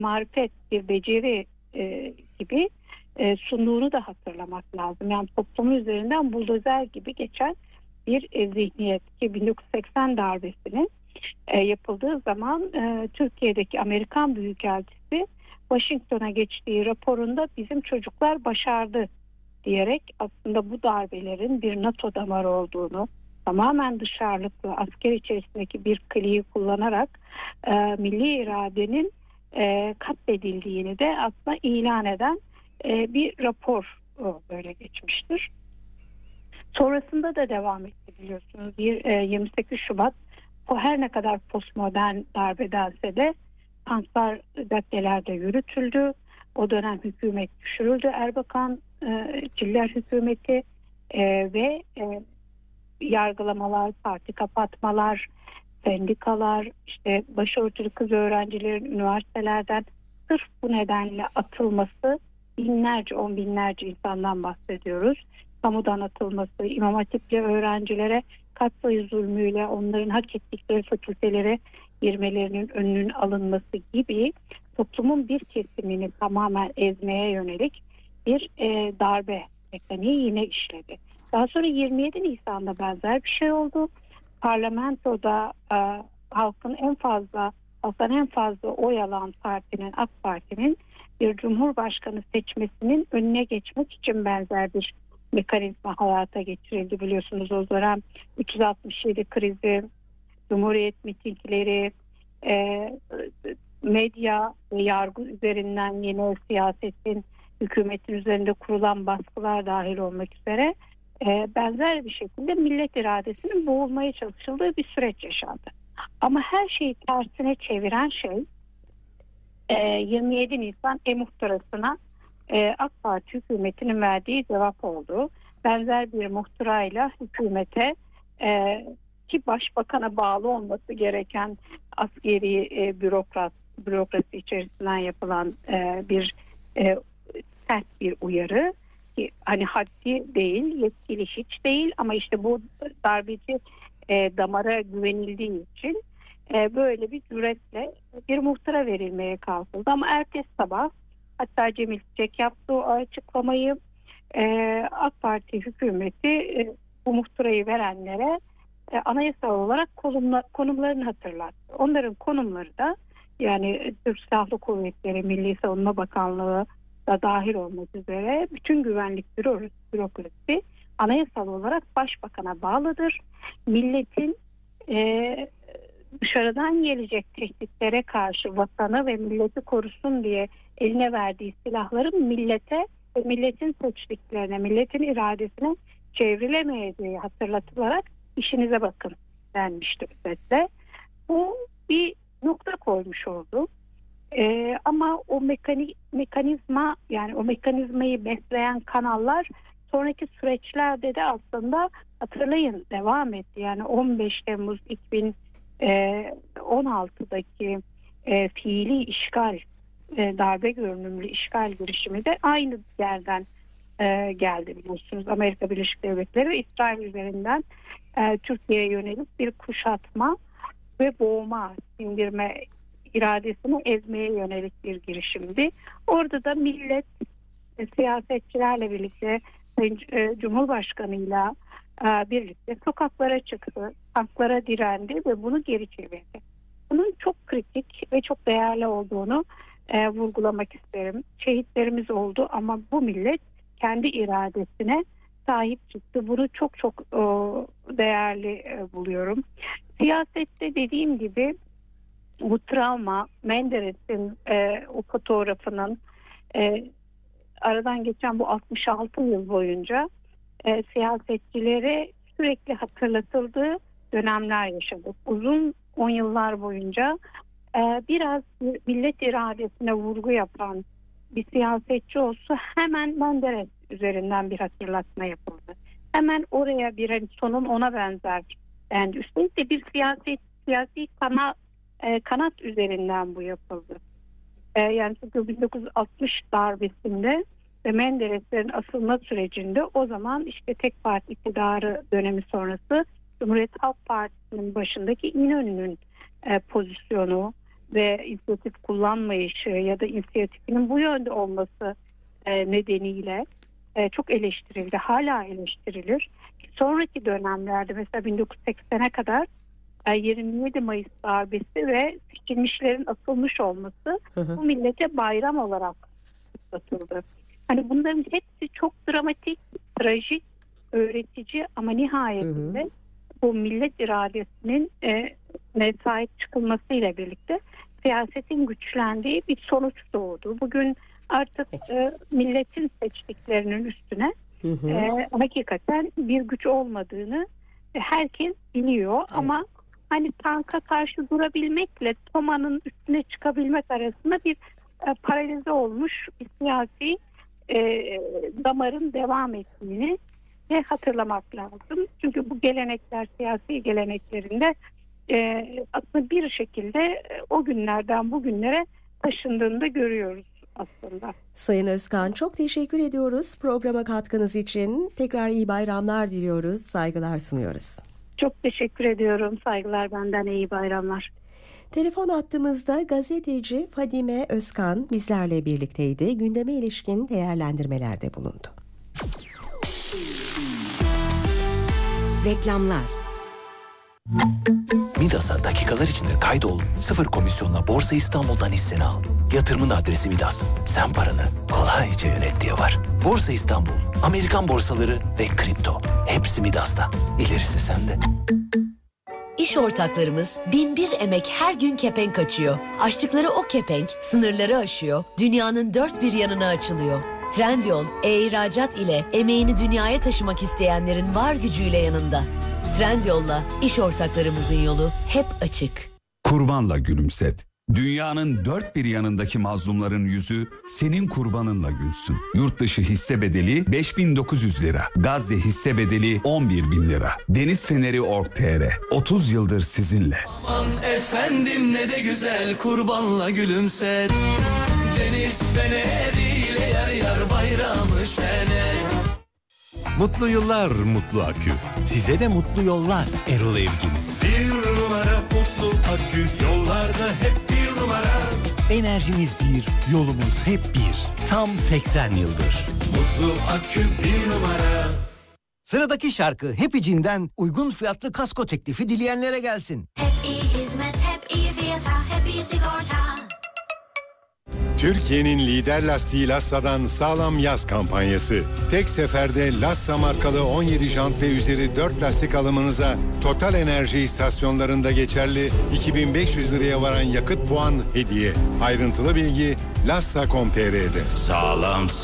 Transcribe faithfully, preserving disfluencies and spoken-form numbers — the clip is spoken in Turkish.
marifet, bir beceri e, gibi e, sunduğunu da hatırlamak lazım. Yani toplumun üzerinden buldozer gibi geçen bir e, zihniyet ki bin dokuz yüz seksen darbesinin e, yapıldığı zaman e, Türkiye'deki Amerikan Büyükelçisi Washington'a geçtiği raporunda bizim çocuklar başardı diyerek aslında bu darbelerin bir NATO damarı olduğunu, tamamen dışarılıklı asker içerisindeki bir kliği kullanarak e, milli iradenin e, katledildiğini de aslında ilan eden e, bir rapor o, böyle geçmiştir. Sonrasında da devam etti biliyorsunuz. Bir, e, yirmi sekiz Şubat o her ne kadar postmodern darbe dense de tanklar caddelerde yürütüldü. O dönem hükümet düşürüldü. Erbakan e, Ciller hükümeti e, ve e, yargılamalar, parti kapatmalar, sendikalar, işte başörtülü kız öğrencilerin üniversitelerden sırf bu nedenle atılması, binlerce, on binlerce insandan bahsediyoruz. Kamudan atılması, İmam Hatipli öğrencilere katsayı zulmüyle onların hak ettikleri fakültelere girmelerinin önünün alınması gibi toplumun bir kesimini tamamen ezmeye yönelik bir e, darbe mekaniği yine işledi. Daha sonra yirmi yedi Nisan'da benzer bir şey oldu. Parlamentoda e, halkın en fazla halktan en fazla oy alan partinin, AK Parti'nin bir cumhurbaşkanı seçmesinin önüne geçmek için benzer bir mekanizma hayata geçirildi. Biliyorsunuz o dönem üç yüz altmış yedi krizi, Cumhuriyet mitingleri, e, medya ve yargı üzerinden yeni siyasetin, hükümetin üzerinde kurulan baskılar dahil olmak üzere e, benzer bir şekilde millet iradesinin boğulmaya çalışıldığı bir süreç yaşandı. Ama her şeyi tersine çeviren şey e, yirmi yedi Nisan e-muhtırasına e, AK Parti hükümetinin verdiği cevap oldu. Benzer bir muhtırayla hükümete e, ki başbakana bağlı olması gereken askeri e, bürokrat bürokrasi içerisinden yapılan e, bir e, sert bir uyarı ki hani haddi değil, yetkili hiç değil ama işte bu darbeci e, damara güvenildiği için e, böyle bir cüretle bir muhtıra verilmeye kalkıldı. Ama ertesi sabah hatta Cemil Çiçek yaptığı o açıklamayı e, AK Parti hükümeti e, bu muhtırayı verenlere e, anayasal olarak konumla, konumlarını hatırlattı. Onların konumları da yani Türk Silahlı Kuvvetleri, Milli Savunma Bakanlığı da dahil olmak üzere bütün güvenlik bürokrasi anayasal olarak başbakana bağlıdır. Milletin e, dışarıdan gelecek tehditlere karşı vatanı ve milleti korusun diye eline verdiği silahların millete ve milletin seçtiklerine, milletin iradesine çevrilemeyeceği hatırlatılarak işinize bakın denmişti özetle. Bu bir nokta koymuş oldu. Ee, ama o mekani, mekanizma yani o mekanizmayı besleyen kanallar sonraki süreçlerde de aslında hatırlayın devam etti. Yani on beş Temmuz iki bin on altıdaki e, fiili işgal, e, darbe görünümlü işgal girişimi de aynı yerden e, geldi biliyorsunuz. Amerika Birleşik Devletleri ve İsrail üzerinden e, Türkiye'ye yönelik bir kuşatma ve boğma, sindirme iradesini ezmeye yönelik bir girişimdi. Orada da millet e, siyasetçilerle birlikte e, Cumhurbaşkanıyla e, birlikte sokaklara çıktı, tanklara direndi ve bunu geri çevirdi. Bunun çok kritik ve çok değerli olduğunu e, vurgulamak isterim. Şehitlerimiz oldu ama bu millet kendi iradesine sahip çıktı. Bunu çok çok e, değerli e, buluyorum. Siyasette dediğim gibi bu travma, Menderes'in e, o fotoğrafının e, aradan geçen bu altmış altı yıl boyunca e, siyasetçilere sürekli hatırlatıldığı dönemler yaşadık. Uzun on yıllar boyunca e, biraz millet iradesine vurgu yapan bir siyasetçi olsa hemen Menderes üzerinden bir hatırlatma yapıldı. Hemen oraya bir hani sonun ona benzer dendi. Üstelik de bir siyasi siyasi kanat e, kanat üzerinden bu yapıldı. E, yani çünkü bin dokuz yüz altmış darbesinde ve Mendereslerin asılma sürecinde o zaman işte tek parti iktidarı dönemi sonrası Cumhuriyet Halk Partisi'nin başındaki İnönü'nün e, pozisyonu ve inisiyatif kullanmayışı ya da inisiyatifinin bu yönde olması e, nedeniyle e, çok eleştirildi. Hala eleştirilir. Sonraki dönemlerde mesela bin dokuz yüz seksene kadar e, yirmi yedi Mayıs darbesi ve seçilmişlerin asılmış olması Hı hı. bu millete bayram olarak kutlatıldı. Hani bunların hepsi çok dramatik, trajik, öğretici ama nihayetinde Hı hı. bu millet iradesinin e, ne sahip çıkılmasıyla birlikte siyasetin güçlendiği bir sonuç doğdu. Bugün artık e, milletin seçtiklerinin üstüne Hı hı. e, hakikaten bir güç olmadığını e, herkes biliyor. Evet. Ama hani tanka karşı durabilmekle Toma'nın üstüne çıkabilmek arasında bir e, paralize olmuş bir siyasi e, damarın devam ettiğini de hatırlamak lazım. Çünkü bu gelenekler, siyasi geleneklerinde e, aslında bir şekilde e, o günlerden bugünlere taşındığını da görüyoruz aslında. Sayın Özkan, çok teşekkür ediyoruz programa katkınız için. Tekrar iyi bayramlar diliyoruz, saygılar sunuyoruz. Çok teşekkür ediyorum. Saygılar benden, iyi bayramlar. Telefon attığımızda gazeteci Fadime Özkan bizlerle birlikteydi. Gündeme ilişkin değerlendirmelerde bulundu. Reklamlar. Midas'a dakikalar içinde kaydol, sıfır komisyonla Borsa İstanbul'dan hisseni al. Yatırımın adresi Midas. Sen paranı kolayca yönet diye var. Borsa İstanbul, Amerikan borsaları ve kripto. Hepsi Midas'ta. İlerisi sende. İş ortaklarımız bin bir emek her gün kepenk açıyor. Açtıkları o kepenk sınırları aşıyor, dünyanın dört bir yanına açılıyor. Trendyol, e-ihracat ile emeğini dünyaya taşımak isteyenlerin var gücüyle yanında. Trendyol'la iş ortaklarımızın yolu hep açık. Kurbanla gülümset. Dünyanın dört bir yanındaki mazlumların yüzü senin kurbanınla gülsün. Yurt dışı hisse bedeli beş bin dokuz yüz lira. Gazze hisse bedeli on bir bin lira. Deniz Feneri nokta org nokta tr. otuz yıldır sizinle. Aman efendim ne de güzel kurbanla gülümset. Deniz feneriyle yar yar bayramı şene. Mutlu yıllar Mutlu Akü. Size de mutlu yollar Erol Evgin. Bir numara Mutlu Akü, yollarda hep bir numara. Enerjimiz bir, yolumuz hep bir. Tam seksen yıldır. Mutlu Akü bir numara. Sıradaki şarkı Happy'cinden uygun fiyatlı kasko teklifi dileyenlere gelsin. Hep iyi hizmet, hep iyi fiyata, hep iyi sigorta. Türkiye'nin lider lastiği Lassa'dan sağlam yaz kampanyası. Tek seferde Lassa markalı on yedi jant ve üzeri dört lastik alımınıza Total Enerji istasyonlarında geçerli iki bin beş yüz liraya varan yakıt puan hediye. Ayrıntılı bilgi lassa nokta com nokta tr'de. Sağlam